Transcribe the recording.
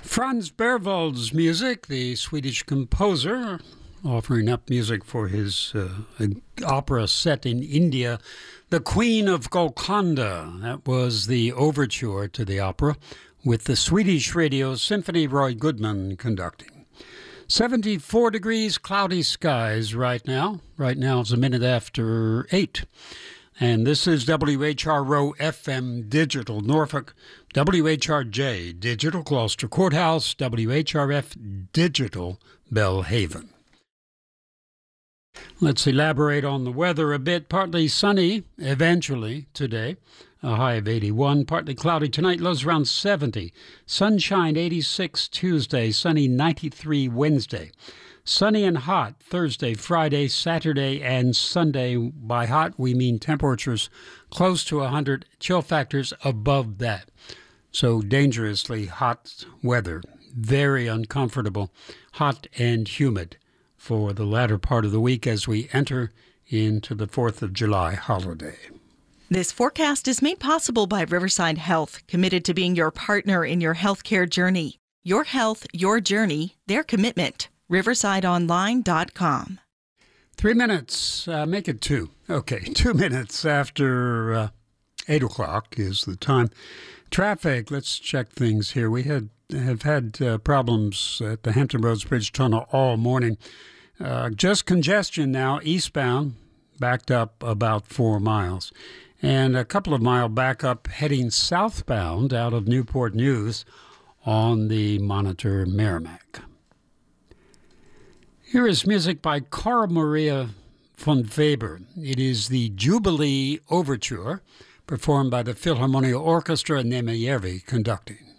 Franz Berwald's music, the Swedish composer, offering up music for his opera set in India, The Queen of Golconda. That was the overture to the opera, with the Swedish Radio Symphony, Roy Goodman conducting. 74 degrees, cloudy skies right now. Right now it's a minute after 8. And this is WHRO FM Digital Norfolk, WHRJ Digital Gloucester Courthouse, WHRF Digital Belhaven. Let's elaborate on the weather a bit. Partly sunny eventually today, a high of 81. Partly cloudy tonight, lows around 70. Sunshine 86 Tuesday, sunny 93 Wednesday. Sunny and hot Thursday, Friday, Saturday, and Sunday. By hot, we mean temperatures close to 100, chill factors above that. So dangerously hot weather, very uncomfortable, hot and humid for the latter part of the week as we enter into the 4th of July holiday. This forecast is made possible by Riverside Health, committed to being your partner in your healthcare journey. Your health, your journey, their commitment. RiversideOnline.com. 3 minutes, make it 2. Okay, 2 minutes after 8 o'clock is the time. Traffic, let's check things here. We have had problems at the Hampton Roads Bridge Tunnel all morning. Just congestion now, eastbound, backed up about 4 miles. And a couple of mile backup heading southbound out of Newport News on the Monitor Merrimack. Here is music by Carl Maria von Weber. It is the Jubilee Overture, performed by the Philharmonia Orchestra and Nema Järvi conducting.